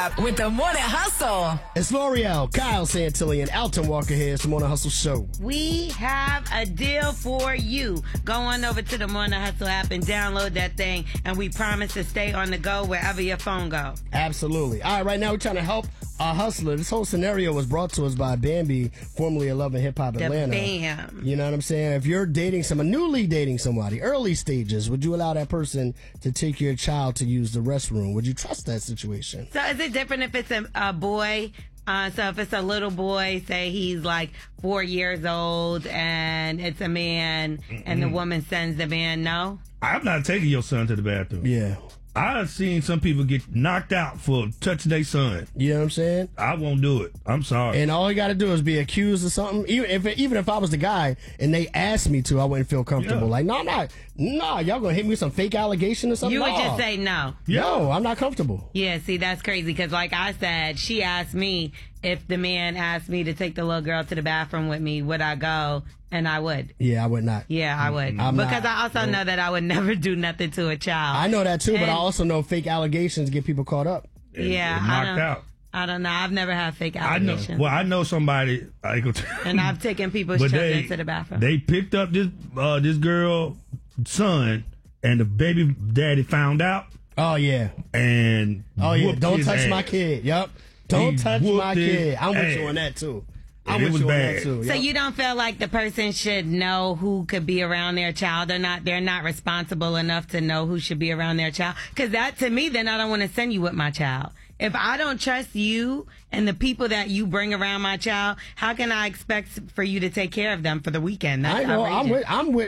App with the Morning Hustle. It's L'Oreal, Kyle Santilli, and Alton Walker here. It's the Morning Hustle Show. We have a deal for you. Go on over to the Morning Hustle app and download that thing, and we promise to stay on the go wherever your phone goes. Absolutely. All right, right now we're trying to help a hustler. This whole scenario was brought to us by Bambi, formerly of Love and Hip Hop Atlanta. Bam. You know what I'm saying? If you're newly dating somebody, early stages, would you allow that person to take your child to use the restroom? Would you trust that situation? So is it different if it's a boy? So if it's a little boy, say he's like 4 years old, and it's a man, and the woman sends the man no? I'm not taking your son to the bathroom. Yeah. I've seen some people get knocked out for touching their son. You know what I'm saying? I won't do it. I'm sorry. And all you got to do is be accused of something. Even if I was the guy and they asked me to, I wouldn't feel comfortable. Yeah. Like, no, I'm not. No, y'all gonna hit me with some fake allegation or something? You would just say no. No, I'm not comfortable. Yeah, see, that's crazy because like I said, she asked me if the man asked me to take the little girl to the bathroom with me, would I go? And I would. Yeah, I would not. Yeah, I would. Because I also know that I would never do nothing to a child. I know that too, but I also know fake allegations get people caught up. Yeah, knocked out. I don't know. I've never had fake allegations. I know somebody. And I've taken people's children to the bathroom. They picked up this girl's son, and the baby daddy found out. Oh yeah. And don't touch my kid. Yep. Don't touch my kid. I'm with you on that too. I'm with you on that too. So you don't feel like the person should know who could be around their child or not? They're not responsible enough to know who should be around their child? Because that, to me, then I don't want to send you with my child. If I don't trust you and the people that you bring around my child, how can I expect for you to take care of them for the weekend? That's outrageous.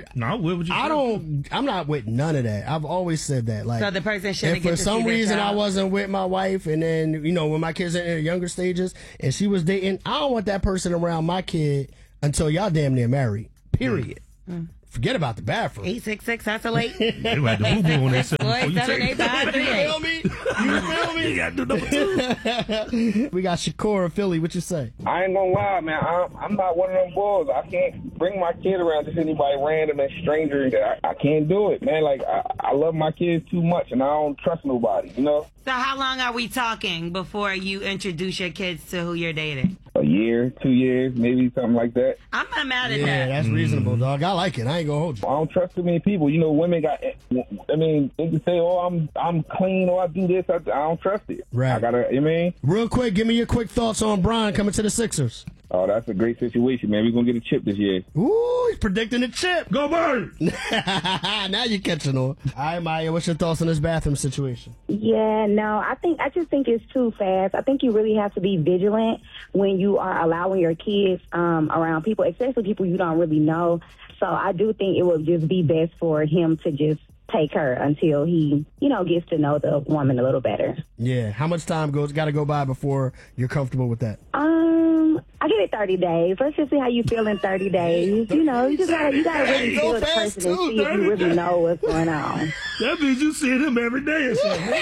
I'm not with none of that. I've always said that. Like, so the person shouldn't if get for to some see reason their child. I wasn't with my wife, and then when my kids are in their younger stages and she was dating, I don't want that person around my kid until y'all damn near married. Period. Forget about the bathroom. 866 hustle-8. They had the boo-boo on that stuff. Boy, 78538. You feel me? You got to do number two. We got Shakur of Philly. What you say? I ain't gonna lie, man. I'm not one of them boys. I can't bring my kid around just anybody random and stranger. I can't do it, man. Like, I love my kids too much, and I don't trust nobody, So how long are we talking before you introduce your kids to who you're dating? A year, 2 years, maybe something like that. I'm not mad at that. Yeah, that's reasonable, dog. I like it. I ain't gonna hold you. I don't trust too many people. Women they can say, oh, I'm clean, or I do this. I don't trust it. Right. I gotta, Real quick, give me your quick thoughts on Bron coming to the Sixers. Oh, that's a great situation, man. We're going to get a chip this year. Ooh, he's predicting a chip. Go Bird! Now you're catching on. All right, Maya, what's your thoughts on this bathroom situation? Yeah, no, I just think it's too fast. I think you really have to be vigilant when you are allowing your kids around people, especially people you don't really know. So I do think it would just be best for him to just take her until he, gets to know the woman a little better. Yeah. How much time got to go by before you're comfortable with that? I give it 30 days. Let's just see how you feel in 30 days. You gotta really feel the person and see if you really know what's going on. That means you see him every day or something.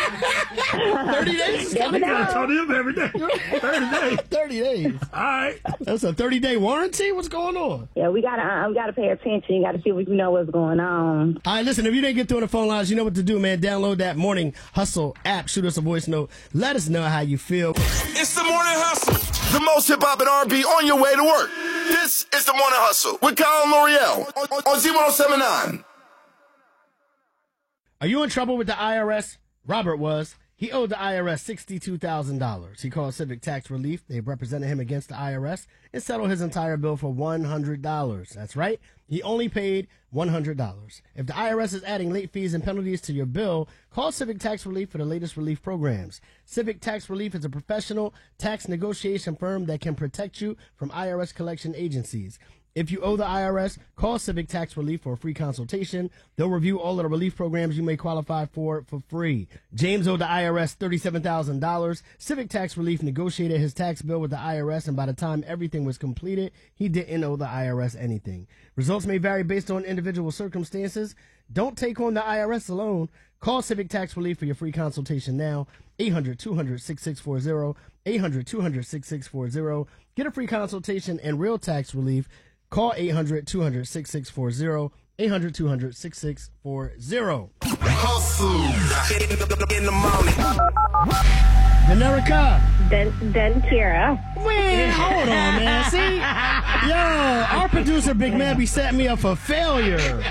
30 days? You gotta talk to him every day. 30 days. 30 days. All right. That's a 30-day warranty? What's going on? Yeah, we gotta pay attention. You gotta see if you know what's going on. All right, listen, if you didn't get through on the phone lines, you know what to do, man. Download that Morning Hustle app. Shoot us a voice note. Let us know how you feel. It's the Morning Hustle. The most hip-hop and R&B on your way to work. This is the Morning Hustle with Kyle and L'Oreal on Z1079. Are you in trouble with the IRS? Robert was. He owed the IRS $62,000. He called Civic Tax Relief. They represented him against the IRS and settled his entire bill for $100. That's right. He only paid $100. If the IRS is adding late fees and penalties to your bill, call Civic Tax Relief for the latest relief programs. Civic Tax Relief is a professional tax negotiation firm that can protect you from IRS collection agencies. If you owe the IRS, call Civic Tax Relief for a free consultation. They'll review all of the relief programs you may qualify for free. James owed the IRS $37,000. Civic Tax Relief negotiated his tax bill with the IRS, and by the time everything was completed, he didn't owe the IRS anything. Results may vary based on individual circumstances. Don't take on the IRS alone. Call Civic Tax Relief for your free consultation now. 800-200-6640. 800-200-6640. Get a free consultation and real tax relief. Call 800-200-6640, 800-200-6640. Hustle in the morning. Denerica. Dentira. Man, hold on, man. See? Yo, our producer, Big Man, be setting me up for failure.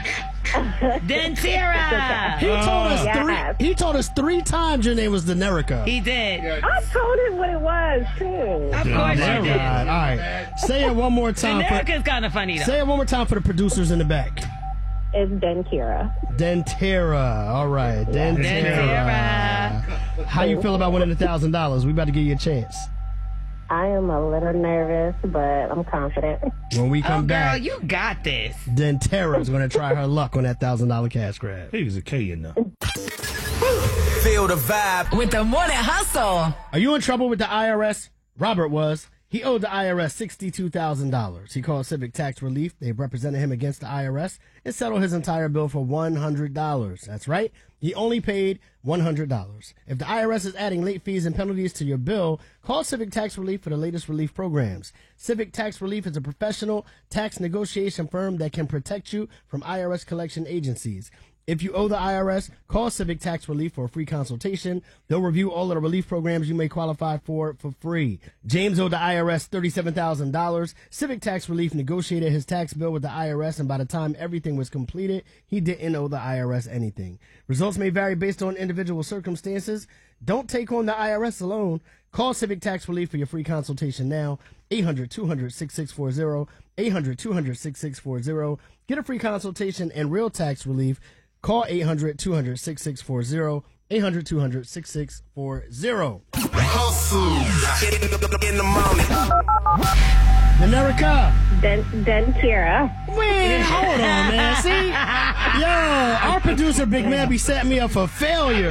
Dentira. He told us three times your name was Denerica. He did. I told him what it was, too. Of course you did. All right. Say it one more time. Denerica's kind of funny, though. Say it one more time for the producers in the back. It's Dentira. Dentera. All right. Dentera. How you feel about winning $1,000? We about to give you a chance. I am a little nervous, but I'm confident. When we come Girl, back, you got this. Dentera is going to try her luck on that $1,000 cash grab. He was a K in there. Feel the vibe. With the Morning Hustle. Are you in trouble with the IRS? Robert was. He owed the IRS $62,000. He called Civic Tax Relief. They represented him against the IRS and settled his entire bill for $100. That's right. He only paid $100. If the IRS is adding late fees and penalties to your bill, call Civic Tax Relief for the latest relief programs. Civic Tax Relief is a professional tax negotiation firm that can protect you from IRS collection agencies. If you owe the IRS, call Civic Tax Relief for a free consultation. They'll review all of the relief programs you may qualify for free. James owed the IRS $37,000. Civic Tax Relief negotiated his tax bill with the IRS, and by the time everything was completed, he didn't owe the IRS anything. Results may vary based on individual circumstances. Don't take on the IRS alone. Call Civic Tax Relief for your free consultation now. 800-200-6640. 800-200-6640. Get a free consultation and real tax relief. Call 800-200-6640, 800-200-6640. Hustle. In the morning. Denerica. Dentira. Man, hold on, man. See? Yo, our producer, Big Man, be setting me up for failure.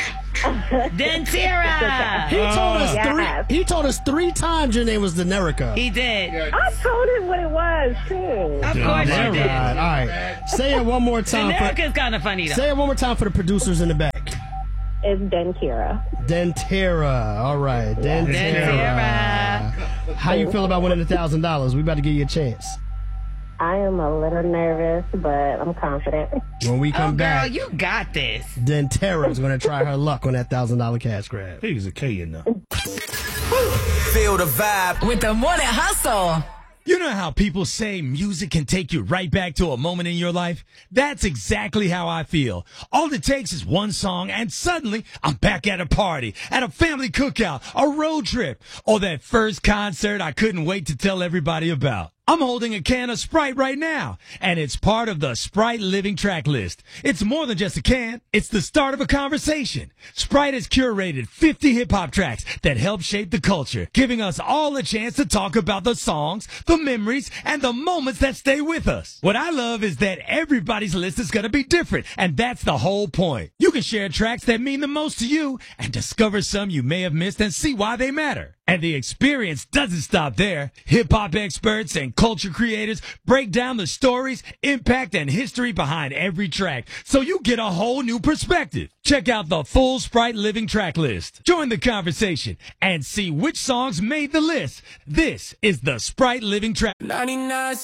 Dentira. He told us three times your name was Denerica. He did. I told him what it was, too. Of course you did. All right. Say it one more time. Denerica's kind of funny, though. Say it one more time for the producers in the back. It's Dentira. Dentera. All right. Dentera. How you feel about winning $1,000? We about to give you a chance. I am a little nervous, but I'm confident. When we come Girl, back, you got this. Dentera is going to try her luck on that $1,000 cash grab. He was a K in there. Feel the vibe. With the Morning Hustle. You know how people say music can take you right back to a moment in your life? That's exactly how I feel. All it takes is one song and suddenly I'm back at a party, at a family cookout, a road trip, or that first concert I couldn't wait to tell everybody about. I'm holding a can of Sprite right now, and it's part of the Sprite Living Track List. It's more than just a can. It's the start of a conversation. Sprite has curated 50 hip-hop tracks that help shape the culture, giving us all a chance to talk about the songs, the memories, and the moments that stay with us. What I love is that everybody's list is going to be different, and that's the whole point. You can share tracks that mean the most to you and discover some you may have missed and see why they matter. And the experience doesn't stop there. Hip-hop experts and culture creators break down the stories, impact, and history behind every track, so you get a whole new perspective. Check out the full Sprite Living Track List. Join the conversation and see which songs made the list. This is the Sprite Living Track. 99